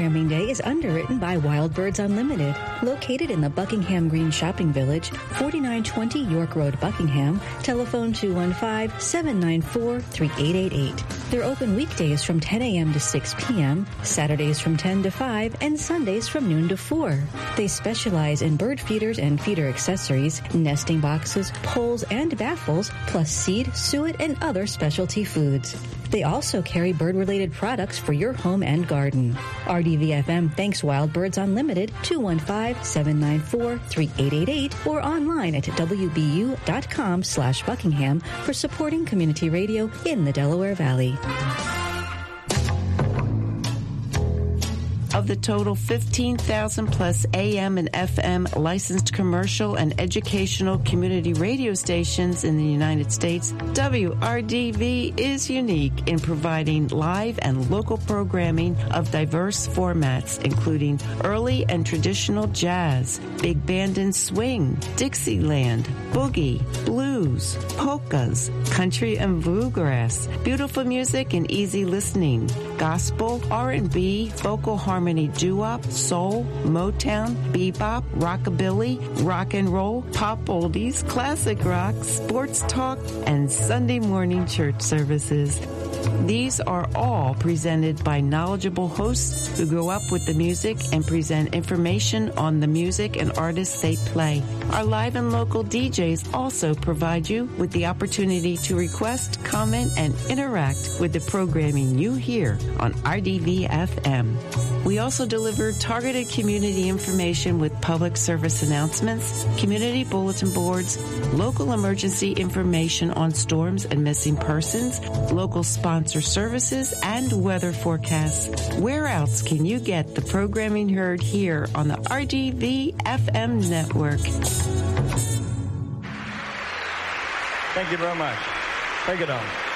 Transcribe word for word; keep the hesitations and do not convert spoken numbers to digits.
Programming Day is underwritten by Wild Birds Unlimited, located in the Buckingham Green Shopping Village, forty-nine twenty York Road, Buckingham. Telephone two one five, seven nine four, three eight eight eight. They're open weekdays from ten a.m. to six p.m., Saturdays from ten to five, and Sundays from noon to four. They specialize in bird feeders and feeder accessories, nesting boxes, poles, and baffles, plus seed, suet, and other specialty foods. They also carry bird-related products for your home and garden. R D V F M thanks Wild Birds Unlimited, two one five, seven nine four, three eight eight eight, or online at w b u dot com slash Buckingham for supporting community radio in the Delaware Valley. Of the total fifteen thousand plus A M and F M licensed commercial and educational community radio stations in the United States, W R D V is unique in providing live and local programming of diverse formats, including early and traditional jazz, big band and swing, Dixieland, boogie, blues, polkas, country and bluegrass, beautiful music and easy listening, gospel, R and B, vocal harmony, doo-wop, soul, Motown, bebop, rockabilly, rock and roll, pop oldies, classic rock, sports talk, and Sunday morning church services. These are all presented by knowledgeable hosts who grow up with the music and present information on the music and artists they play. Our live and local D Js also provide you with the opportunity to request, comment, and interact with the programming you hear on R D V F M. We also deliver targeted community information with public service announcements, community bulletin boards, local emergency information on storms and missing persons, local sponsor services, and weather forecasts. Where else can you get the programming heard here on the R D V F M network? Thank you very much. Take it on.